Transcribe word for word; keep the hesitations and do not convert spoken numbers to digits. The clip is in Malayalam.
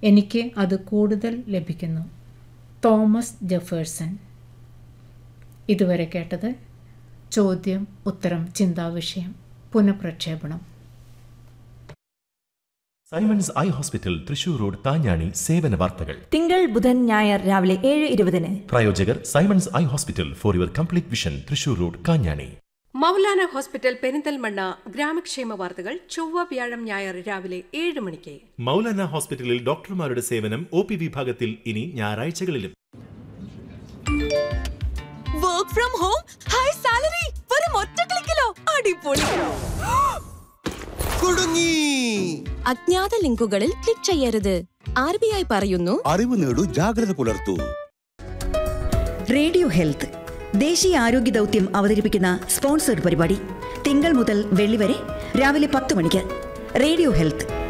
എനിക്ക് അത് കൂടുതൽ ലഭിക്കുന്നു. Thomas Jefferson. ഇതുവരെ കേട്ടത് ചോദ്യം ഉത്തരം ചിന്താവിഷയം പുനഃപ്രക്ഷേപണം. Symons eye hospital Thrissur road താഞ്ഞാണി സേവന വാർത്തകൾ തിങ്കൾ ബുധൻ ഞായർ രാവിലെ ഏഴ് ഇരുപതിന്. പ്രായോജകർ Symons eye hospital for your complete vision Thrissur road Kanjani. Maulana hospital Perinthalmanna ഗ്രാമക്ഷേമ വാർത്തകൾ ചൊവ്വ വ്യാഴം ഞായർ രാവിലെ ഏഴ് മണിക്ക്. മൗലാന ഹോസ്പിറ്റലിൽ ഡോക്ടർമാരുടെ സേവനം ഒ പി വിഭാഗത്തിൽ ഇനി ഞായറാഴ്ചകളിലും. Work from home, high salary, വെറും ഒറ്റ ക്ലിക്കിലോ. അടിപൊളി. കുടുങ്ങി. അജ്ഞാത ലിങ്കുകളിൽ ക്ലിക്ക് ചെയ്യരുത്. ആർ ബി ഐ പറയുന്നു, അറിവ് നേടൂ, ജാഗ്രത പുലർത്തൂ. റേഡിയോ ഹെൽത്ത് ദേശീയ ആരോഗ്യ ദൗത്യം അവതരിപ്പിക്കുന്ന സ്പോൺസർഡ് പരിപാടി തിങ്കൾ മുതൽ വെള്ളി വരെ രാവിലെ പത്ത് മണിക്ക്. Radio health.